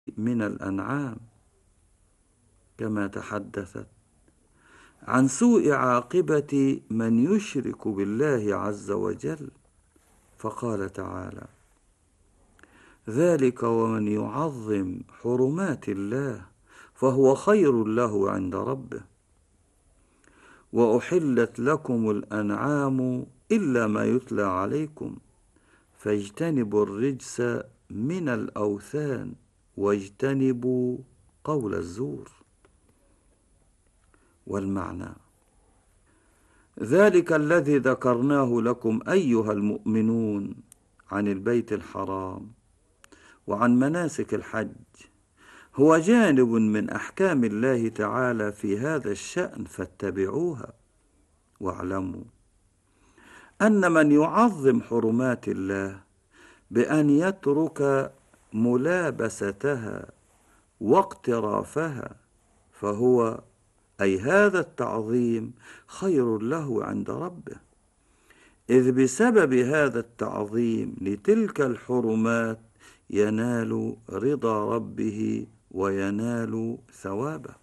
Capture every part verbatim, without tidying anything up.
من الأنعام، كما تحدثت عن سوء عاقبة من يشرك بالله عز وجل، فقال تعالى: ذلك ومن يعظم حرمات الله فهو خير له عند ربه، وأحلت لكم الأنعام إلا ما يتلى عليكم فاجتنبوا الرجس من الأوثان واجتنبوا قول الزور. والمعنى: ذلك الذي ذكرناه لكم أيها المؤمنون عن البيت الحرام وعن مناسك الحج هو جانب من أحكام الله تعالى في هذا الشأن فاتبعوها، واعلموا أن من يعظم حرمات الله بأن يترك ملابستها واقترافها فهو أي هذا التعظيم خير له عند ربه، إذ بسبب هذا التعظيم لتلك الحرمات ينال رضا ربه وينال ثوابه.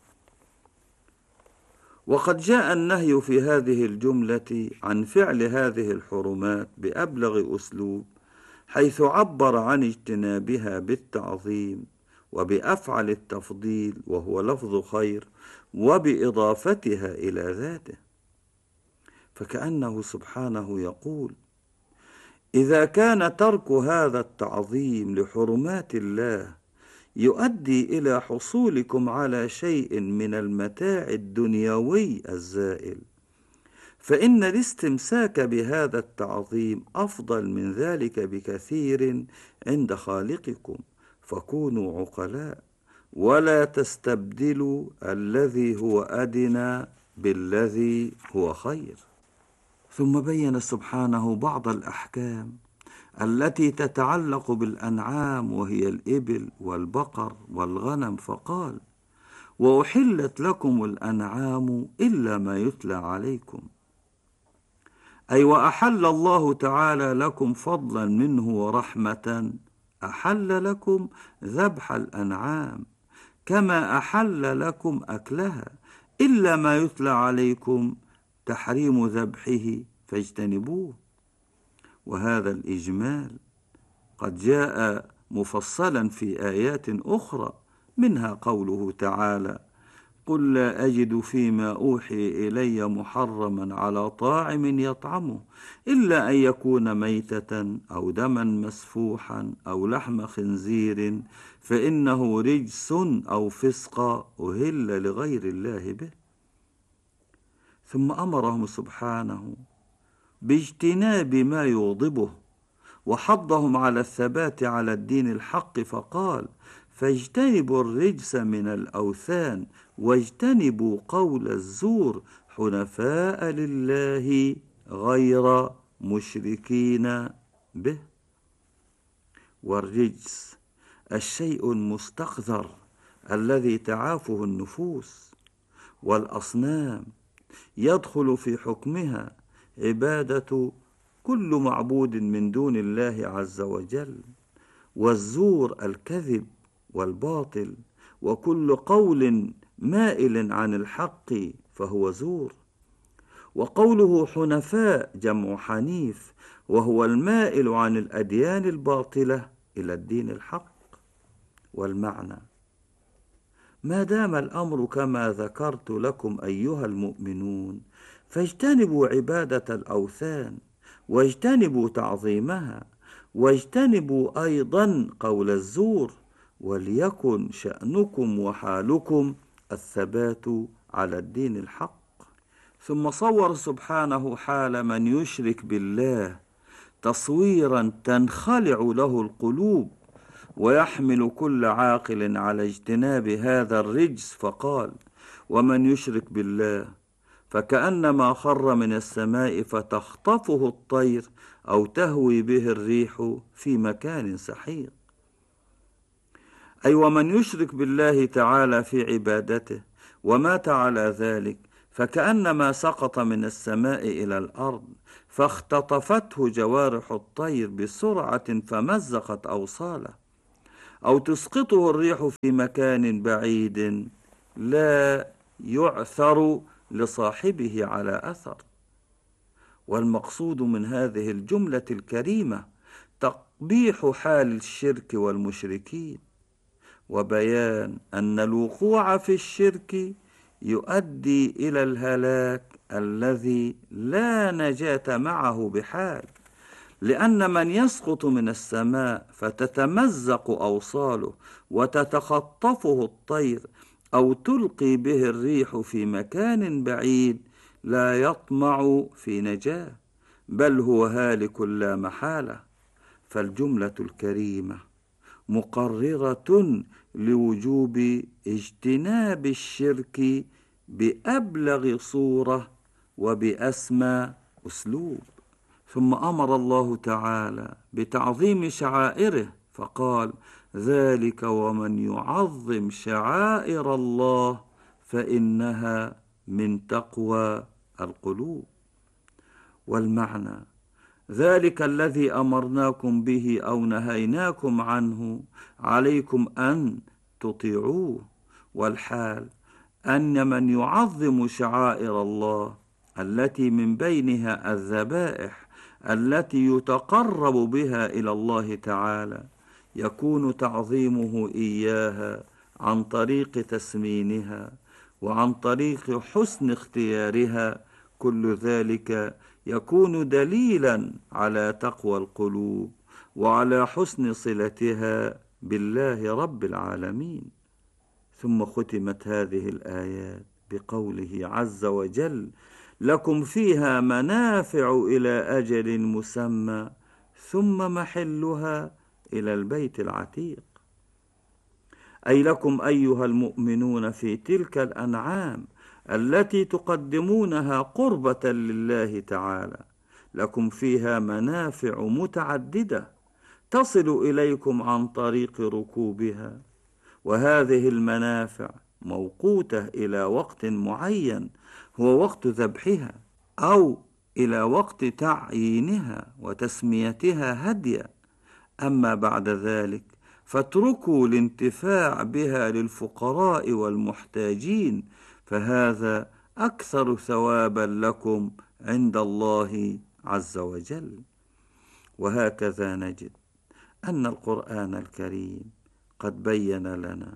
وقد جاء النهي في هذه الجملة عن فعل هذه الحرمات بأبلغ أسلوب، حيث عبر عن اجتنابها بالتعظيم وبأفعل التفضيل وهو لفظ خير وبإضافتها إلى ذاته، فكأنه سبحانه يقول: إذا كان ترك هذا التعظيم لحرمات الله يؤدي إلى حصولكم على شيء من المتاع الدنيوي الزائل، فإن الاستمساك بهذا التعظيم أفضل من ذلك بكثير عند خالقكم، فكونوا عقلاء ولا تستبدلوا الذي هو أدنى بالذي هو خير. ثم بين سبحانه بعض الأحكام التي تتعلق بالأنعام وهي الإبل والبقر والغنم، فقال: وأحلت لكم الأنعام إلا ما يتلى عليكم، أي وأحل الله تعالى لكم فضلا منه ورحمة، أحل لكم ذبح الأنعام كما أحل لكم أكلها، إلا ما يتلى عليكم تحريم ذبحه فاجتنبوه. وهذا الإجمال قد جاء مفصلا في آيات أخرى، منها قوله تعالى: قل لا أجد فيما أوحي إلي محرما على طاعم يطعمه إلا أن يكون ميتة أو دما مسفوحا أو لحم خنزير فإنه رجس أو فسق أهل لغير الله به. ثم أمرهم سبحانه باجتناب ما يغضبه وحضهم على الثبات على الدين الحق، فقال: فاجتنبوا الرجس من الأوثان واجتنبوا قول الزور حنفاء لله غير مشركين به. والرجس الشيء المستقذر الذي تعافه النفوس، والأصنام يدخل في حكمها عبادة كل معبود من دون الله عز وجل، والزور الكذب والباطل، وكل قول مائل عن الحق فهو زور. وقوله حنفاء جمع حنيف، وهو المائل عن الأديان الباطلة إلى الدين الحق. والمعنى: ما دام الأمر كما ذكرت لكم أيها المؤمنون فاجتنبوا عبادة الأوثان واجتنبوا تعظيمها واجتنبوا أيضا قول الزور، وليكن شأنكم وحالكم الثبات على الدين الحق. ثم صور سبحانه حال من يشرك بالله تصويرا تنخلع له القلوب ويحمل كل عاقل على اجتناب هذا الرجس، فقال: ومن يشرك بالله فكأنما خر من السماء فتخطفه الطير أو تهوي به الريح في مكان سحيق، أي ومن يشرك بالله تعالى في عبادته ومات على ذلك فكأنما سقط من السماء إلى الأرض فاختطفته جوارح الطير بسرعة فمزقت أوصاله، أو تسقطه الريح في مكان بعيد لا يعثر لصاحبه على أثر. والمقصود من هذه الجملة الكريمة تقبيح حال الشرك والمشركين، وبيان أن الوقوع في الشرك يؤدي إلى الهلاك الذي لا نجاة معه بحال، لأن من يسقط من السماء فتتمزق أوصاله وتتخطفه الطير أو تلقي به الريح في مكان بعيد لا يطمع في نجاة، بل هو هالك لا محالة. فالجملة الكريمة مقررة لوجوب اجتناب الشرك بأبلغ صورة وبأسمى أسلوب. ثم أمر الله تعالى بتعظيم شعائره فقال: ذلك ومن يعظم شعائر الله فإنها من تقوى القلوب. والمعنى: ذلك الذي أمرناكم به أو نهيناكم عنه عليكم أن تطيعوه. والحال أن من يعظم شعائر الله التي من بينها الذبائح التي يتقرب بها إلى الله تعالى يكون تعظيمه إياها عن طريق تسمينها وعن طريق حسن اختيارها. كل ذلك يكون دليلا على تقوى القلوب وعلى حسن صلتها بالله رب العالمين. ثم ختمت هذه الآيات بقوله عز وجل: لكم فيها منافع إلى أجل مسمى ثم محلها إلى البيت العتيق. أي لكم أيها المؤمنون في تلك الأنعام التي تقدمونها قربة لله تعالى، لكم فيها منافع متعددة تصل إليكم عن طريق ركوبها، وهذه المنافع موقوتة إلى وقت معين هو وقت ذبحها، أو إلى وقت تعيينها وتسميتها هديا. أما بعد ذلك فاتركوا الانتفاع بها للفقراء والمحتاجين، فهذا أكثر ثوابا لكم عند الله عز وجل. وهكذا نجد أن القرآن الكريم قد بين لنا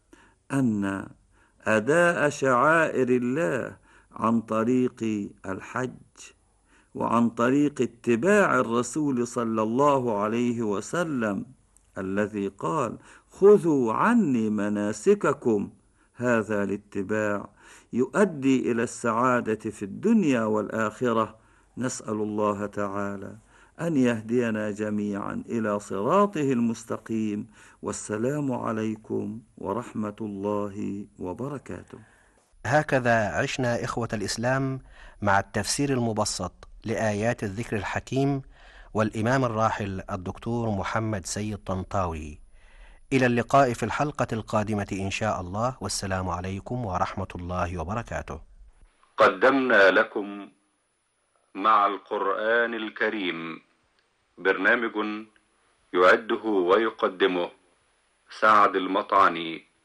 أن أداء شعائر الله عن طريق الحج وعن طريق اتباع الرسول صلى الله عليه وسلم الذي قال: خذوا عني مناسككم، هذا الاتباع يؤدي إلى السعادة في الدنيا والآخرة. نسأل الله تعالى أن يهدينا جميعا إلى صراطه المستقيم. والسلام عليكم ورحمة الله وبركاته. هكذا عشنا إخوة الإسلام مع التفسير المبسط لآيات الذكر الحكيم والإمام الراحل الدكتور محمد سيد طنطاوي. إلى اللقاء في الحلقة القادمة إن شاء الله، والسلام عليكم ورحمة الله وبركاته. قدمنا لكم مع القرآن الكريم برنامج يعده ويقدمه سعد المطعني.